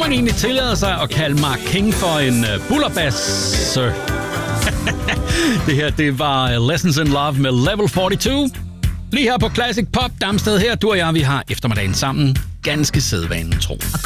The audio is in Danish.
man egentlig tillade sig at kalde Mark King for en bullerbass? Det her, det var Lessons in Love med Level 42. Lige her på Classic Pop Damsted her, du og jeg, vi har eftermiddagen sammen. Ganske sædvanen tro.